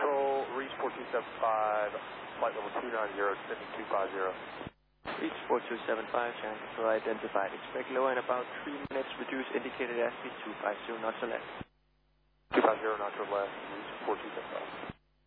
Control, reach 4275, flight level 290, descending 250. Reach 4275, Channel Control identified. Expect lower in about 3 minutes. Reduce indicated airspeed 250 knots or less. 250 knots or less, reach 4275.